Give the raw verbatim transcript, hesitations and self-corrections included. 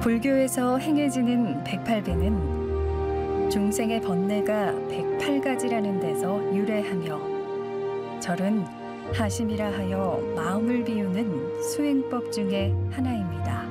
불교에서 행해지는 백팔 배는 중생의 번뇌가 백팔 가지라는 데서 유래하며 절은 하심이라 하여 마음을 비우는 수행법 중에 하나입니다.